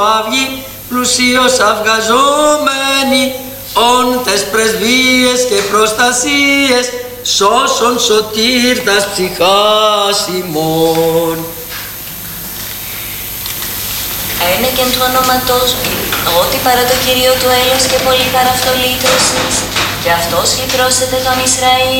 αυγή πλουσίως αυγαζόμενοι, όν τες πρεσβείες και προστασίες, σώσον σωτήρ τας ψυχάς ημών. Ένε και εν του ονόματός μου, ότι παρά το Κυρίο του έλεος και πολύ χαρά αυτό λύτρωσης, και αυτός λυτρώσετε τον Ισραήλ.